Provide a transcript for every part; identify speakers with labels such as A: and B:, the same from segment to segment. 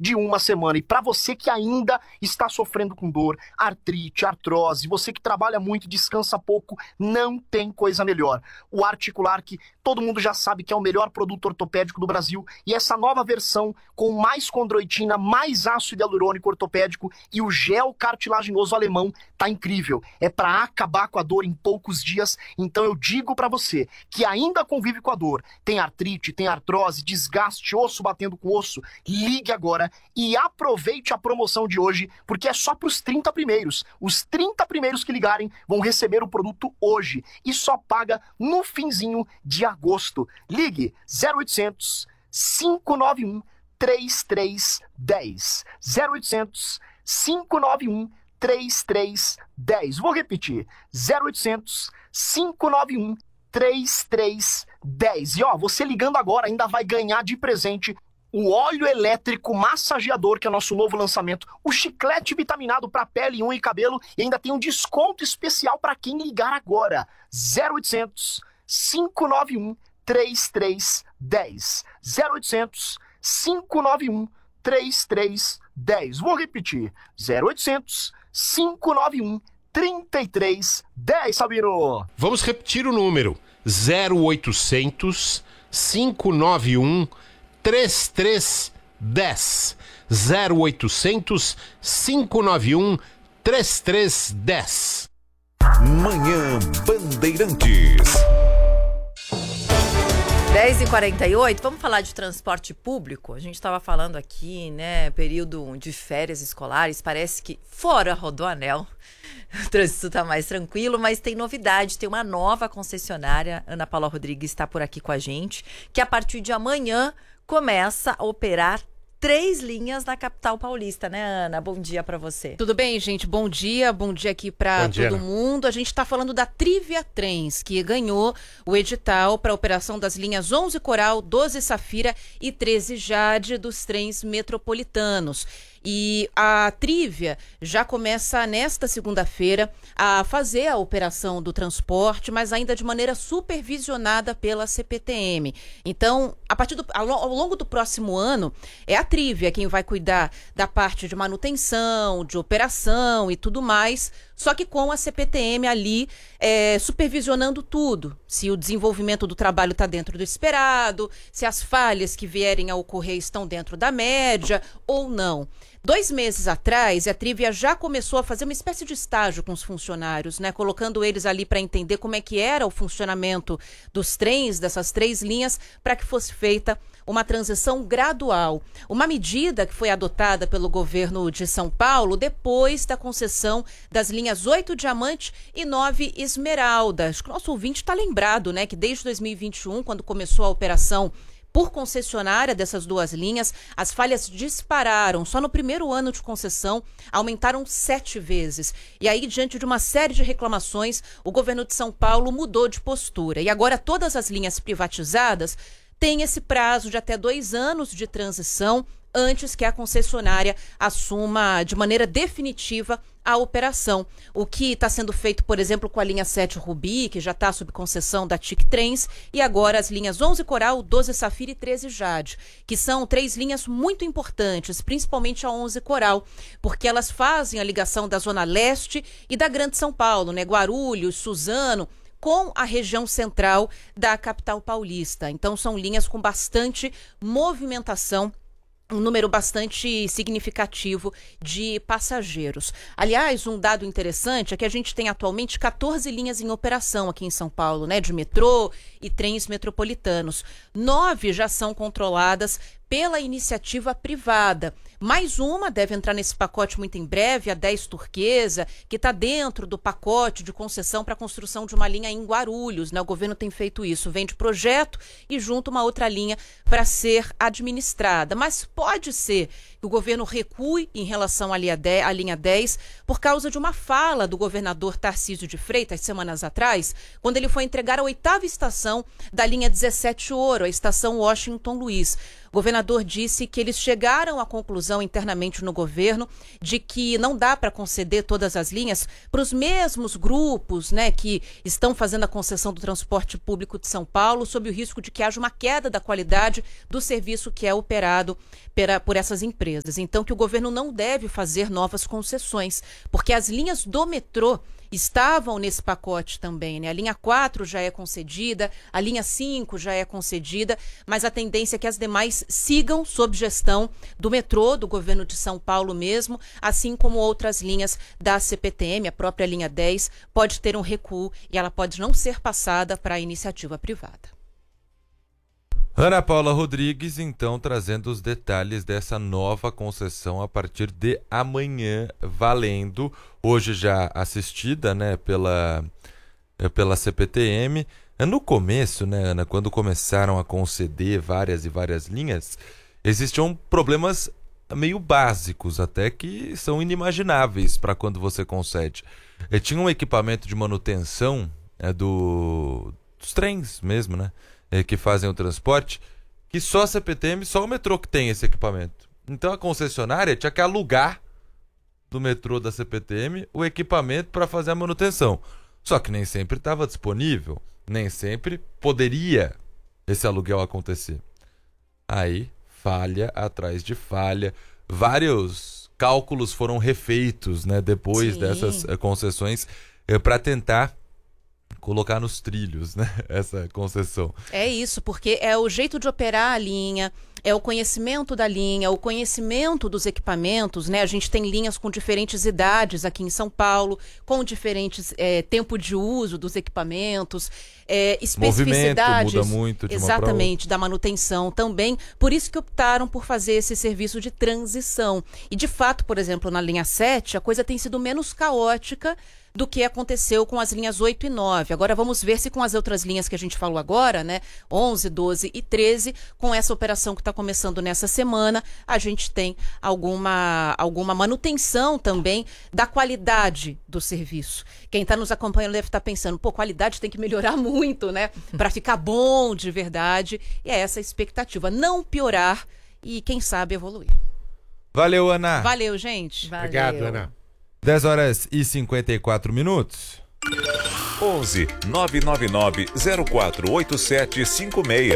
A: de uma semana. E para você que ainda está sofrendo com dor, artrite, artrose, você que trabalha muito, descansa pouco, não tem coisa melhor. O Articular, que todo mundo já sabe que é o melhor produto ortopédico do Brasil, e essa nova versão com mais condroitina, mais ácido hialurônico ortopédico e o gel cartilaginoso alemão tá incrível. É para acabar com a dor em poucos dias. Então eu digo para você que ainda convive com a dor, tem artrite, tem artrose, desgaste, osso batendo com osso, ligue agora e aproveite a promoção de hoje, porque é só para os 30 primeiros. Os 30 primeiros que ligarem vão receber o produto hoje e só paga no finzinho de agosto. Ligue 0800 591 3310. 0800 591 3310. Vou repetir. 0800 591 3310. E você ligando agora ainda vai ganhar de presente o óleo elétrico massageador, que é o nosso novo lançamento, o chiclete vitaminado para pele, unha e cabelo, e ainda tem um desconto especial para quem ligar agora. 0800 591 3310. 0800 591 3310. Vou repetir. 0800 591 3310, Sabino.
B: Vamos repetir o número. 0800 591 3310. 0800 591 3310.
C: Manhã Bandeirantes.
D: 10h48, vamos falar de transporte público? A gente estava falando aqui, né, período de férias escolares, parece que fora Rodoanel o trânsito está mais tranquilo, mas tem novidade, tem uma nova concessionária, Ana Paula Rodrigues está por aqui com a gente, que a partir de amanhã começa a operar 3 linhas na capital paulista, né, Ana? Bom dia para você.
E: Tudo bem, gente? Bom dia aqui para todo mundo. A gente está falando da Trivia Trens, que ganhou o edital para a operação das linhas 11 Coral, 12 Safira e 13 Jade dos trens metropolitanos. E a Trivia já começa nesta segunda-feira a fazer a operação do transporte, mas ainda de maneira supervisionada pela CPTM. Então, ao longo do próximo ano, é a Trivia quem vai cuidar da parte de manutenção, de operação e tudo mais, só que com a CPTM ali supervisionando tudo. Se o desenvolvimento do trabalho está dentro do esperado, se as falhas que vierem a ocorrer estão dentro da média ou não. 2 meses atrás, a Trivia já começou a fazer uma espécie de estágio com os funcionários, né? Colocando eles ali para entender como é que era o funcionamento dos trens, dessas 3 linhas, para que fosse feita uma transição gradual. Uma medida que foi adotada pelo governo de São Paulo depois da concessão das linhas 8 Diamante e 9 Esmeralda. Acho que o nosso ouvinte está lembrado, né? Que desde 2021, quando começou a operação por concessionária dessas 2 linhas, as falhas dispararam. Só no primeiro ano de concessão, aumentaram 7 vezes. E aí, diante de uma série de reclamações, o governo de São Paulo mudou de postura. E agora todas as linhas privatizadas têm esse prazo de até 2 anos de transição antes que a concessionária assuma de maneira definitiva a operação. O que está sendo feito, por exemplo, com a linha 7 Rubi, que já está sob concessão da TIC Trens, e agora as linhas 11 Coral, 12 Safira e 13 Jade, que são 3 linhas muito importantes, principalmente a 11 Coral, porque elas fazem a ligação da Zona Leste e da Grande São Paulo, né? Guarulhos, Suzano, com a região central da capital paulista. Então, são linhas com bastante movimentação, um número bastante significativo de passageiros. Aliás, um dado interessante é que a gente tem atualmente 14 linhas em operação aqui em São Paulo, né, de metrô e trens metropolitanos. 9 já são controladas pela iniciativa privada. Mais uma deve entrar nesse pacote muito em breve, a 10 Turquesa, que está dentro do pacote de concessão para a construção de uma linha em Guarulhos, né? O governo tem feito isso, vende projeto e junta uma outra linha para ser administrada. Mas pode ser que o governo recue em relação à linha 10 por causa de uma fala do governador Tarcísio de Freitas, semanas atrás, quando ele foi entregar a 8ª estação da linha 17 Ouro, a estação Washington Luiz. O governador disse que eles chegaram à conclusão internamente no governo de que não dá para conceder todas as linhas para os mesmos grupos, né, que estão fazendo a concessão do transporte público de São Paulo, sob o risco de que haja uma queda da qualidade do serviço que é operado por essas empresas. Então, que o governo não deve fazer novas concessões, porque as linhas do metrô estavam nesse pacote também, né? A linha 4 já é concedida, a linha 5 já é concedida, mas a tendência é que as demais sigam sob gestão do metrô, do governo de São Paulo mesmo, assim como outras linhas da CPTM, a própria linha 10 pode ter um recuo e ela pode não ser passada para a iniciativa privada.
F: Ana Paula Rodrigues, então, trazendo os detalhes dessa nova concessão a partir de amanhã, valendo, hoje já assistida, né, pela CPTM. No começo, né, Ana, quando começaram a conceder várias e várias linhas, existiam problemas meio básicos, até que são inimagináveis para quando você concede. Tinha um equipamento de manutenção dos trens mesmo, né? Que fazem o transporte, que só a CPTM, só o metrô que tem esse equipamento. Então a concessionária tinha que alugar do metrô da CPTM o equipamento para fazer a manutenção. Só que nem sempre estava disponível, nem sempre poderia esse aluguel acontecer. Aí, falha atrás de falha, vários cálculos foram refeitos, né, depois dessas concessões para tentar colocar nos trilhos, né, essa concessão.
E: É isso, porque é o jeito de operar a linha, é o conhecimento da linha, o conhecimento dos equipamentos, né? A gente tem linhas com diferentes idades aqui em São Paulo, com diferentes tempo de uso dos equipamentos, especificidades.
F: Movimento muda muito de
E: exatamente, da manutenção também. Por isso que optaram por fazer esse serviço de transição. E de fato, por exemplo, na linha 7, a coisa tem sido menos caótica do que aconteceu com as linhas 8 e 9. Agora vamos ver se com as outras linhas que a gente falou agora, né, 11, 12 e 13, com essa operação que está começando nessa semana, a gente tem alguma manutenção também da qualidade do serviço. Quem está nos acompanhando deve estar pensando, qualidade tem que melhorar muito, né, para ficar bom de verdade. E é essa a expectativa, não piorar e, quem sabe, evoluir.
F: Valeu, Ana.
E: Valeu, gente.
D: Valeu.
B: Obrigado, Ana.
F: 10 horas e 54 minutos.
C: 11 999 048756.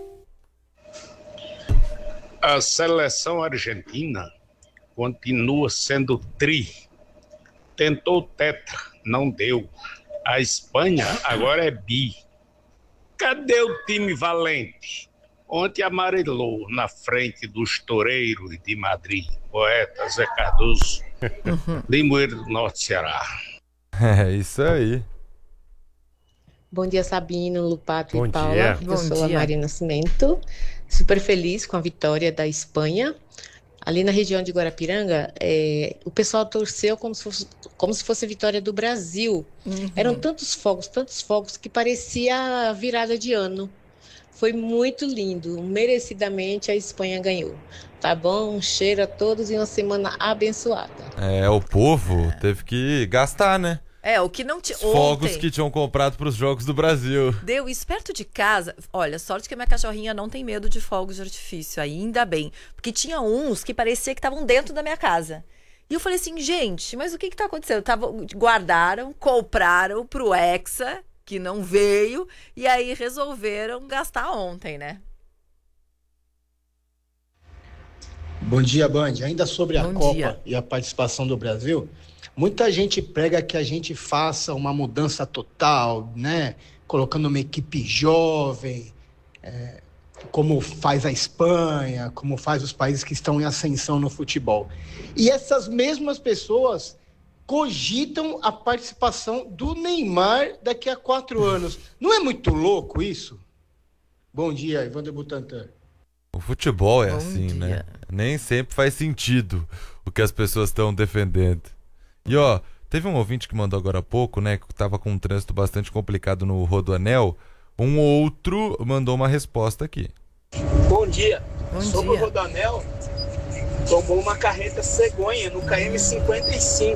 G: A seleção argentina continua sendo tri. Tentou tetra, não deu. A Espanha agora é bi. Cadê o time valente? Ontem amarelou na frente dos toureiros de Madrid. Poeta Zé Cardoso, Limoeiro do Norte, Ceará.
F: É isso aí.
H: Bom dia, Sabino, Lupato
B: Bom
H: e Paula.
B: dia.
H: Eu
D: Bom
H: sou
D: dia.
H: a Maria Nascimento, super feliz com a vitória da Espanha. Ali na região de Guarapiranga, o pessoal torceu como se fosse a vitória do Brasil. Eram tantos fogos, que parecia a virada de ano. Foi muito lindo, merecidamente a Espanha ganhou. Tá bom? Um cheiro a todos e uma semana abençoada.
F: O povo teve que gastar, né?
D: O que não tinha.
F: Os fogos que tinham comprado para os Jogos do Brasil.
D: Deu isso perto de casa. Olha, sorte que a minha cachorrinha não tem medo de fogos de artifício, ainda bem. Porque tinha uns que parecia que estavam dentro da minha casa. E eu falei assim, gente, mas o que tá acontecendo? Guardaram, compraram pro Hexa, que não veio, e aí resolveram gastar ontem, né?
I: Bom dia, Band. Ainda sobre a
D: Bom
I: Copa
D: dia.
I: e a participação do Brasil, muita gente prega que a gente faça uma mudança total, né? Colocando uma equipe jovem, como faz a Espanha, como faz os países que estão em ascensão no futebol. E essas mesmas pessoas cogitam a participação do Neymar daqui a 4 anos. Não é muito louco isso? Bom dia, Evandro Butantan.
F: O futebol é
D: Bom
F: assim,
D: dia.
F: né? Nem sempre faz sentido o que as pessoas estão defendendo. E teve um ouvinte que mandou agora há pouco, né? Que estava com um trânsito bastante complicado no Rodoanel. Um outro mandou uma resposta aqui.
J: Bom dia.
D: Bom
J: Sobre
D: dia.
J: o Rodoanel, tomou uma carreta cegonha no KM-55.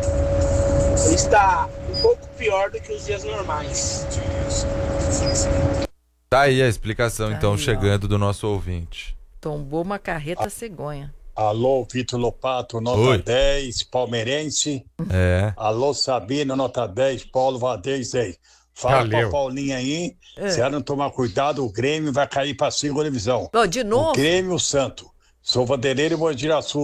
J: Está um pouco pior do que os dias normais.
F: Tá aí a explicação,
D: Tá
F: então,
D: aí,
F: chegando do nosso ouvinte.
D: Tombou uma carreta cegonha.
K: Alô, Vitor Lopato, nota
F: Oi.
K: 10, palmeirense. Alô, Sabino, nota 10, Paulo Valdez 10. Fala
B: Valeu.
K: pra Paulinha aí, se ela não tomar cuidado, o Grêmio vai cair pra segunda divisão.
D: De novo?
K: O Grêmio Santo. Sou Vanderleiro e Mogi Açu.